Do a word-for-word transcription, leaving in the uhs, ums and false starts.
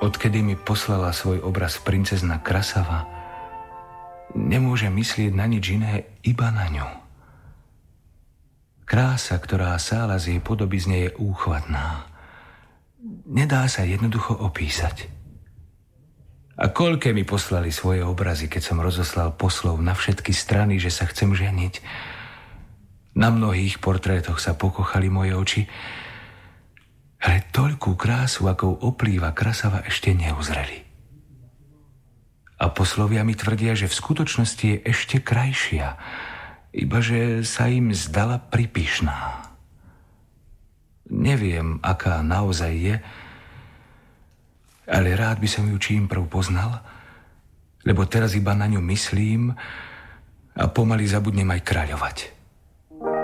Odkedy mi poslala svoj obraz princezna Krasava, nemôže myslieť na nič iné, iba na ňu. Krása, ktorá sála z jej podobizne, je úchvatná. Nedá sa jednoducho opísať. A koľké mi poslali svoje obrazy, keď som rozoslal poslov na všetky strany, že sa chcem ženiť. Na mnohých portrétoch sa pokochali moje oči, ale toľkú krásu, akou oplýva Krasava, ešte neuzreli. A poslovia mi tvrdia, že v skutočnosti je ešte krajšia, iba že sa im zdala pripyšná. Neviem, aká naozaj je, ale rád by som ju čím prv poznal, lebo teraz iba na ňu myslím a pomaly zabudnem aj kráľovať.